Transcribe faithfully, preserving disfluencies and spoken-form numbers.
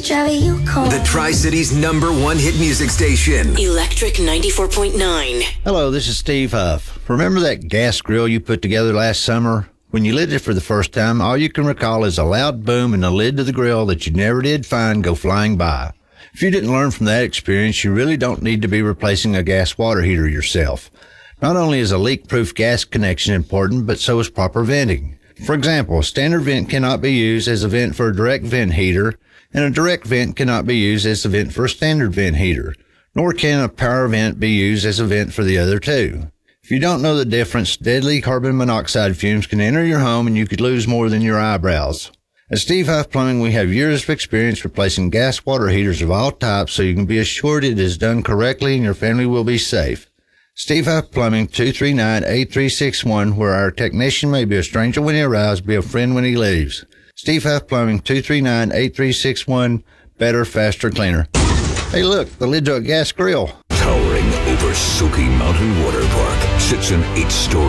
driving you cold. The Tri-City's number one hit music station. Electric ninety-four point nine. Hello, this is Steve Huff. Remember that gas grill you put together last summer? When you lit it for the first time, all you can recall is a loud boom and the lid to the grill that you never did find go flying by. If you didn't learn from that experience, you really don't need to be replacing a gas water heater yourself. Not only is a leak-proof gas connection important, but so is proper venting. For example, a standard vent cannot be used as a vent for a direct vent heater, and a direct vent cannot be used as a vent for a standard vent heater, nor can a power vent be used as a vent for the other two. If you don't know the difference, deadly carbon monoxide fumes can enter your home and you could lose more than your eyebrows. At Steve Huff Plumbing, we have years of experience replacing gas water heaters of all types, so you can be assured it is done correctly and your family will be safe. Steve Huff Plumbing, two three nine, eight three six one, where our technician may be a stranger when he arrives, be a friend when he leaves. Steve Huff Plumbing, two three nine, eight three six one, better, faster, cleaner. Hey look, the lid to a gas grill. Towering over Silky Mountain Water Park sits an eight-story